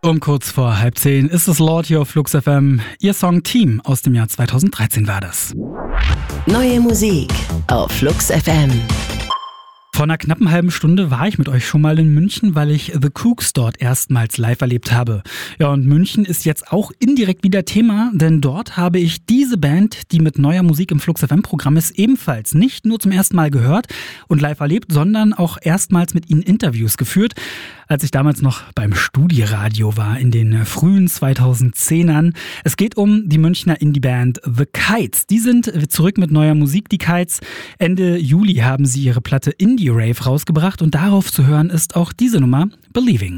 Um kurz vor 9:30 ist es Lord hier auf Flux FM. Ihr Song Team aus dem Jahr 2013 war das. Neue Musik auf Flux FM. Vor einer knappen halben Stunde war ich mit euch schon mal in München, weil ich The Kooks dort erstmals live erlebt habe. Ja, und München ist jetzt auch indirekt wieder Thema, denn dort habe ich diese Band, die mit neuer Musik im Flux FM-Programm ist, ebenfalls nicht nur zum ersten Mal gehört und live erlebt, sondern auch erstmals mit ihnen Interviews geführt, als ich damals noch beim Studiradio war in den frühen 2010ern. Es geht um die Münchner Indie-Band The Kites. Die sind zurück mit neuer Musik, die Kites. Ende Juli haben sie ihre Platte Indie Rave rausgebracht und darauf zu hören ist auch diese Nummer Believing.